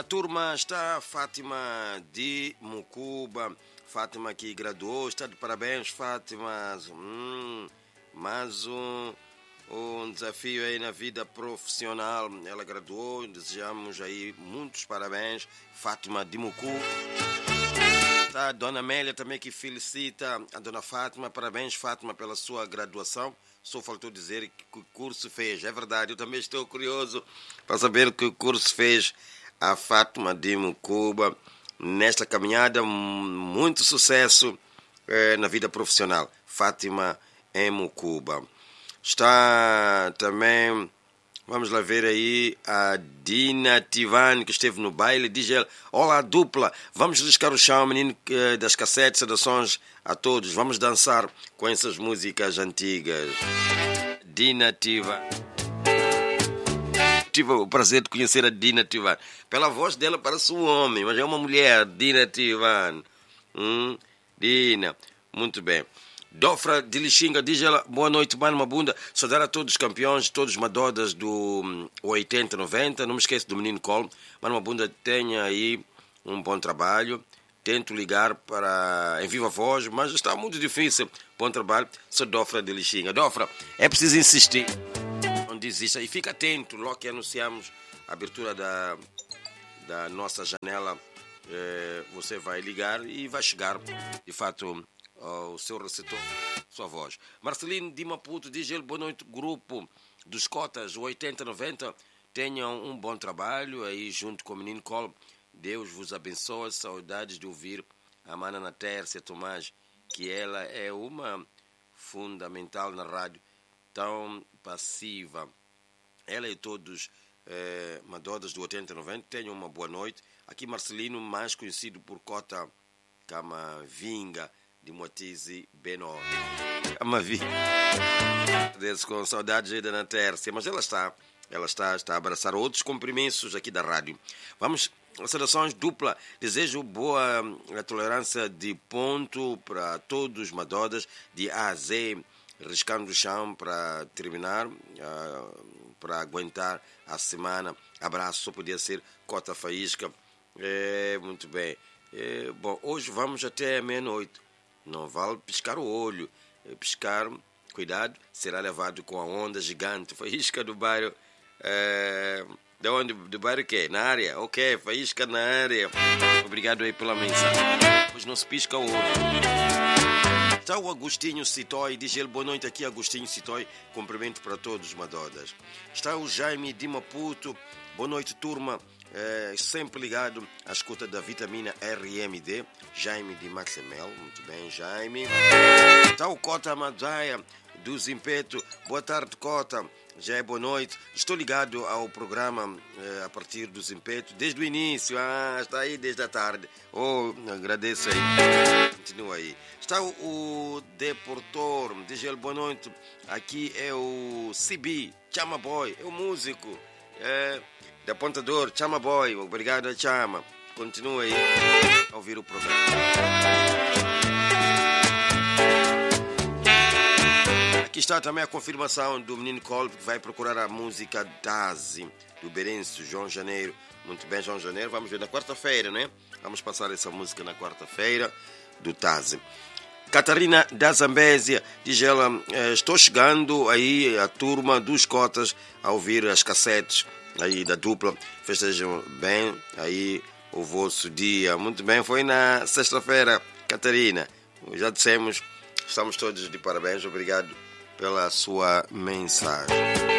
Na turma está Fátima de Mucuba. Fátima que graduou, está de parabéns, Fátima. Mais um desafio aí na vida profissional. Ela graduou, desejamos aí muitos parabéns, Fátima de Mucuba. Tá, a Dona Amélia também que felicita a Dona Fátima. Parabéns, Fátima, pela sua graduação. Só faltou dizer que curso fez. É verdade, eu também estou curioso para saber que curso fez a Fátima de Mucuba. Nesta caminhada, muito sucesso na vida profissional. Fátima em Mucuba. Está também, vamos lá ver aí, a Dina Tivan, que esteve no baile. Diz ela: olá, dupla, vamos riscar o chão, menino das cassetes, saudações a todos. Vamos dançar com essas músicas antigas. Dina Tivan. Tive o prazer de conhecer a Dina Tivan. Pela voz dela parece um homem, mas é uma mulher. Dina Tivan. Dina, muito bem. Dofra de Lixinga, diz ela: boa noite, Mano Mabunda. Saudar a todos os campeões, todos os madodas do 80-90. Não me esqueço do menino Colm. Mano Mabunda, tenha aí um bom trabalho. Tento ligar para em viva voz, mas está muito difícil. Bom trabalho. Sou Dofra de Lixinga. Dofra, é preciso insistir. Não desista. E fica atento, logo que anunciamos a abertura da nossa janela, você vai ligar e vai chegar, de fato, o seu receptor, sua voz. Marcelino de Maputo diz ele: boa noite, grupo dos Cotas 80-90. Tenham um bom trabalho aí junto com o menino Col. Deus vos abençoe. Saudades de ouvir a mana na Tércia Tomás, que ela é uma fundamental na rádio, tão passiva. Ela e todos madodas do 80-90 tenham uma boa noite. Aqui Marcelino, mais conhecido por Cota Camavinga, de Moatize Benó. Camavinga. Com saudades aí da Ana Tércia, mas ela está a abraçar outros cumprimentos aqui da rádio. Vamos, saudações dupla. Desejo boa tolerância de ponto para todos os madodas de A a Z, riscando o chão para terminar, para aguentar a semana. Abraço, só podia ser Cota Faísca. Muito bem. Bom, hoje vamos até meia-noite. Não vale piscar o olho. Piscar, cuidado, será levado com a onda gigante. Faísca do bairro. De onde? Do bairro que? Na área? Ok, faísca na área. Obrigado aí pela mensagem. Pois não se pisca o olho. Está o Agostinho Citói, diz ele: boa noite, aqui Agostinho Citói, cumprimento para todos os madodas. Está o Jaime de Maputo, boa noite, turma, sempre ligado à escuta da vitamina RMD. Jaime de Maximel, muito bem, Jaime. Está o Cota Madaia do Zimpeto, boa tarde, Cota. Já é boa noite. Estou ligado ao programa a partir do Zimpeto desde o início. Está aí desde a tarde. Agradeço aí. Continua aí. Está o Deportor. Diz ele: boa noite. Aqui é o CB, Chama Boy. É o músico de Apontador, Chama Boy. Obrigado, Chama. Continua aí a ouvir o programa. Aqui está também a confirmação do menino Colp, que vai procurar a música Dazi, do Berenço, João Janeiro. Muito bem, João Janeiro. Vamos ver na quarta-feira, né? Vamos passar essa música na quarta-feira, do Tazi. Catarina da Zambésia, diz ela: estou chegando aí a turma dos Cotas a ouvir as cassetes aí da dupla. Festejam bem aí o vosso dia. Muito bem, foi na sexta-feira, Catarina. Já dissemos, estamos todos de parabéns. Obrigado pela sua mensagem.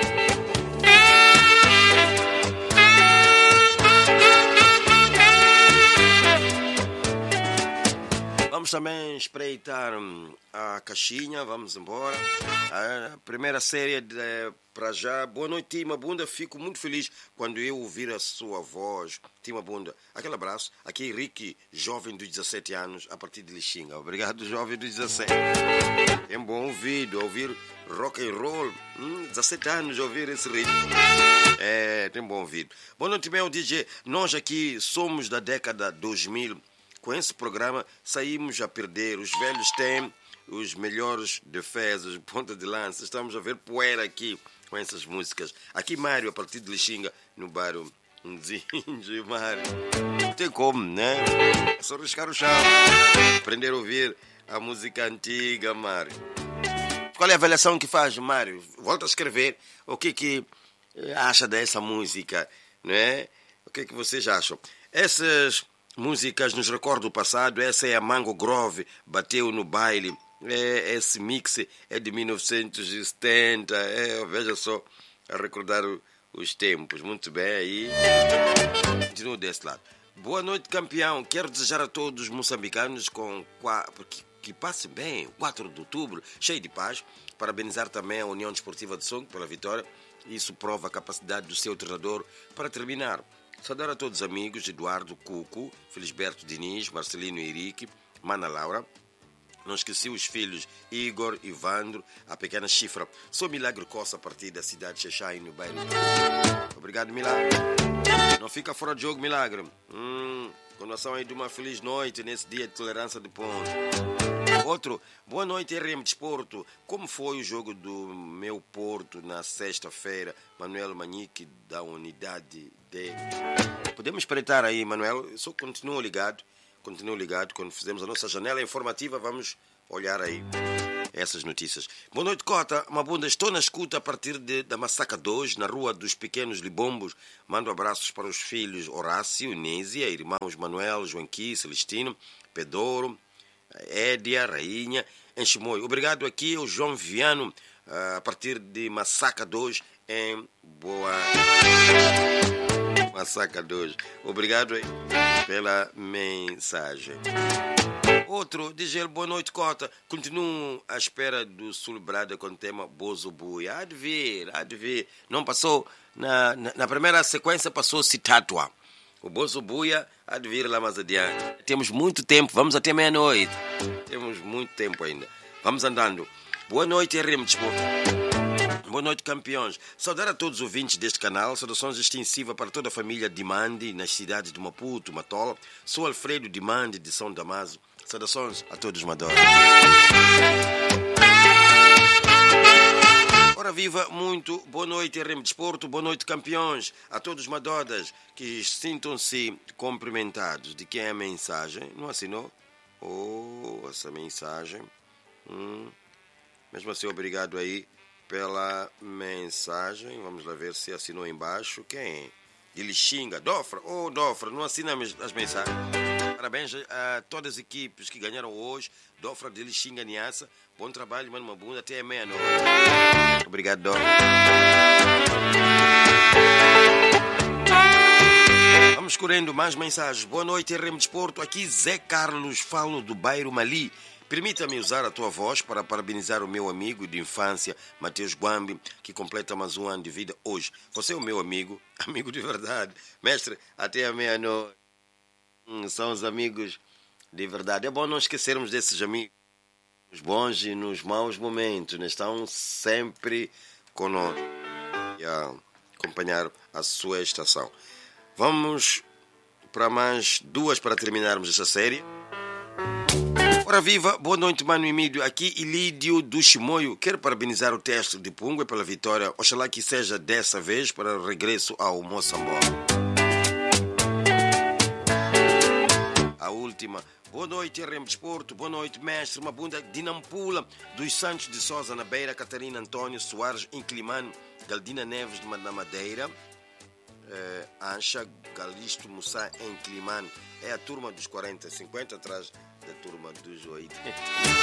Vamos também espreitar a caixinha, vamos embora. A primeira série para já. Boa noite, Tima Bunda. Fico muito feliz quando eu ouvir a sua voz, Tima Bunda. Aquele abraço. Aqui Ricky, jovem dos 17 anos, a partir de Lixinga. Obrigado, jovem dos 17. É bom ouvir rock and roll. 17 anos ouvir esse ritmo. Tem bom ouvido. Boa noite, meu DJ. Nós aqui somos da década 2000. Com esse programa saímos a perder. Os velhos têm os melhores defesas, ponta de lança. Estamos a ver poeira aqui com essas músicas. Aqui Mário, a partir de Lixinga, no bairro Zinjo, Mário. Não tem como, né? É só riscar o chão. Aprender a ouvir a música antiga, Mário. Qual é a avaliação que faz, Mário? Volta a escrever o que acha dessa música, né? O que vocês acham? Essas músicas nos recordam o passado. Essa é a Mango Grove, bateu no baile. Esse mix é de 1970. Veja só, a recordar os tempos. Muito bem, aí continuo desse lado. Boa noite, campeão. Quero desejar a todos os moçambicanos que passe bem, 4 de outubro, cheio de paz. Parabenizar também a União Desportiva de Songo pela vitória. Isso prova a capacidade do seu treinador. Para terminar, saudar a todos os amigos: Eduardo Cuco, Felisberto Diniz, Marcelino Henrique, Mana Laura. Não esqueci os filhos Igor, Ivandro, a pequena Chifra. Sou Milagre Costa, a partir da cidade de Xaxai, no bairro. Obrigado, Milagre. Não fica fora de jogo, Milagre. Continuação aí de uma feliz noite nesse dia de tolerância de pontos. Outro, boa noite, RM Desporto. Como foi o jogo do meu Porto na sexta-feira? Manuel Manique, da unidade D. Podemos espreitar aí, Manuel. Eu só continuo ligado. Quando fizermos a nossa janela informativa, vamos olhar aí essas notícias. Boa noite, Cota. Mabunda, estou na escuta a partir da Massaca 2, na Rua dos Pequenos Libombos. Mando abraços para os filhos Horácio, Nésia, irmãos Manuel, Joanqui, Celestino, Pedoro, Édia, Rainha, Enchimoio. Obrigado, aqui é o João Viano, a partir de Massaca 2, em Boa... Massaca 2. Obrigado aí pela mensagem. Outro, diz ele, boa noite, Cota. Continuo à espera do Sul Brada com o tema Bozo Buia. Há de vir. Não passou, na primeira sequência passou-se Tátua. O Bozo Buia há de vir lá mais adiante. Temos muito tempo, vamos até meia-noite. Temos muito tempo ainda. Vamos andando. Boa noite, RM Desporto. Boa noite, campeões. Saudar a todos os ouvintes deste canal. Saudações extensivas para toda a família Dimandi, nas cidades de Maputo, Matola. Sou Alfredo Dimandi, de São Damaso. Saudações a todos, Madora. Ora viva, muito boa noite, RM Desporto. Boa noite, campeões. A todos, Madodas, que sintam-se cumprimentados. De quem é a mensagem? Não assinou? Essa mensagem. Mesmo assim, obrigado aí pela mensagem. Vamos lá ver se assinou embaixo. Quem? De Lixinga. Dofra. Dofra, não assina as mensagens. Parabéns a todas as equipes que ganharam hoje. Dofra de Lixinga, Niassa. Bom trabalho, mano, uma bunda. Até a meia-noite. Obrigado, Dofra. Vamos correndo mais mensagens. Boa noite, RM Desporto. Aqui Zé Carlos, falo do bairro Mali. Permita-me usar a tua voz para parabenizar o meu amigo de infância, Mateus Guambi, que completa mais um ano de vida hoje. Você é o meu amigo de verdade. Mestre, até a meia-noite. São os amigos de verdade. É bom não esquecermos desses amigos. Nos bons e nos maus momentos, né? Estão sempre conosco e a acompanhar a sua estação. Vamos para mais 2 para terminarmos esta série. Ora viva, boa noite, Mano Emílio. Aqui Ilídio do Chimoio. Quero parabenizar o teste de Punga pela vitória. Oxalá que seja dessa vez para o regresso ao Moçambique. A última. Boa noite, RM Desporto. Boa noite, mestre Mabunda de Nampula, dos Santos de Sousa na Beira, Catarina Antônio Soares em Climano, Galdina Neves na Madeira, Ancha Galisto Mussá em Climano. É a turma dos 40-50 atrás da turma dos 80.